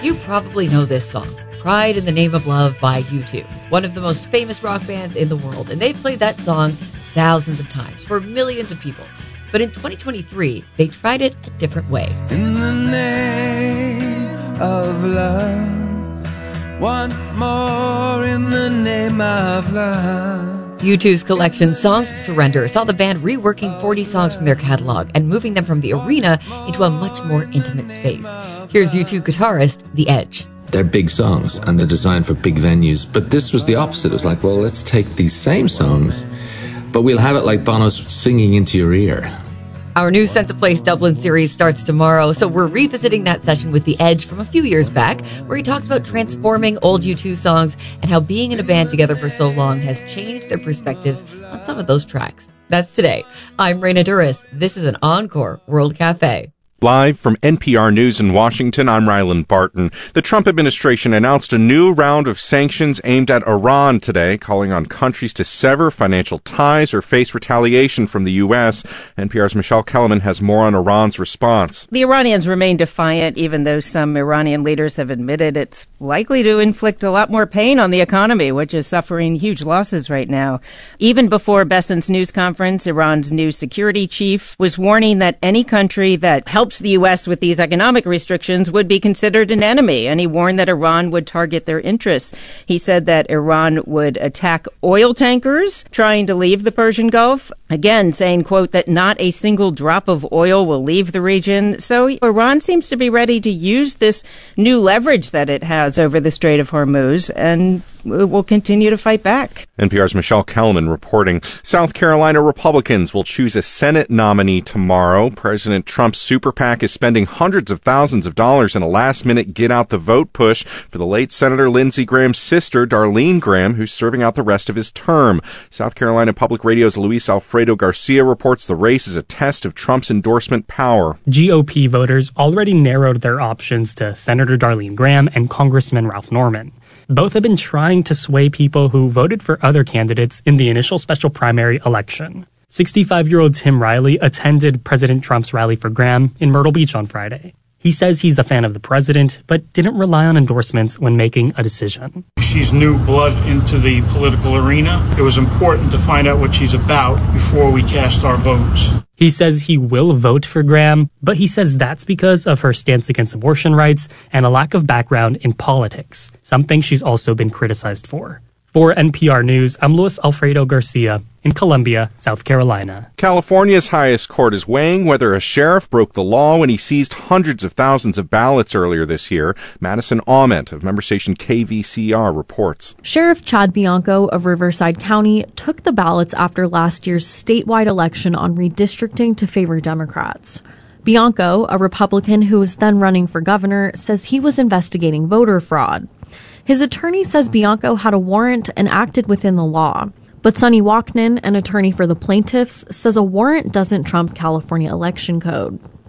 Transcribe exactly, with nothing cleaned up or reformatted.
You probably know this song, Pride in the Name of Love by U two, one of the most famous rock bands in the world, and they've played that song thousands of times for millions of people. But in twenty twenty-three, they tried it a different way. In the name of love, one more in the name of love. U two's collection, Songs of Surrender, saw the band reworking forty songs from their catalog and moving them from the arena into a much more intimate space. Here's U two guitarist, The Edge. They're big songs and they're designed for big venues, but this was the opposite. It was like, well, let's take these same songs, but we'll have it like Bono's singing into your ear. Our new Sense of Place Dublin series starts tomorrow, so we're revisiting that session with The Edge from a few years back, where he talks about transforming old U two songs and how being in a band together for so long has changed their perspectives on some of those tracks. That's today. I'm Raina Duras. This is an Encore World Cafe. Live from N P R News in Washington, I'm Ryland Barton. The Trump administration announced a new round of sanctions aimed at Iran today, calling on countries to sever financial ties or face retaliation from the U S. N P R's Michelle Kellerman has more on Iran's response. The Iranians remain defiant, even though some Iranian leaders have admitted it's likely to inflict a lot more pain on the economy, which is suffering huge losses right now. Even before Besson's news conference, Iran's new security chief was warning that any country that helps the U S with these economic restrictions would be considered an enemy, and he warned that Iran would target their interests. He said that Iran would attack oil tankers trying to leave the Persian Gulf, again saying, quote, that not a single drop of oil will leave the region. So Iran seems to be ready to use this new leverage that it has over the Strait of Hormuz, and will continue to fight back. N P R's Michelle Kellerman reporting. South Carolina Republicans will choose a Senate nominee tomorrow. President Trump's super PAC is spending hundreds of thousands of dollars in a last-minute get-out-the-vote push for the late Senator Lindsey Graham's sister, Darlene Graham, who's serving out the rest of his term. South Carolina Public Radio's Luis Alfredo Garcia reports the race is a test of Trump's endorsement power. G O P voters already narrowed their options to Senator Darlene Graham and Congressman Ralph Norman. Both have been trying to sway people who voted for other candidates in the initial special primary election. sixty-five-year-old Tim Riley attended President Trump's rally for Graham in Myrtle Beach on Friday. He says he's a fan of the president, but didn't rely on endorsements when making a decision. She's new blood into the political arena. It was important to find out what she's about before we cast our votes. He says he will vote for Graham, but he says that's because of her stance against abortion rights and a lack of background in politics, something she's also been criticized for. For N P R News, I'm Luis Alfredo Garcia in Columbia, South Carolina. California's highest court is weighing whether a sheriff broke the law when he seized hundreds of thousands of ballots earlier this year. Madison Aument of member station K V C R reports. Sheriff Chad Bianco of Riverside County took the ballots after last year's statewide election on redistricting to favor Democrats. Bianco, a Republican who was then running for governor, says he was investigating voter fraud. His attorney says Bianco had a warrant and acted within the law. But Sonny Walkman, an attorney for the plaintiffs, says a warrant doesn't trump California election code.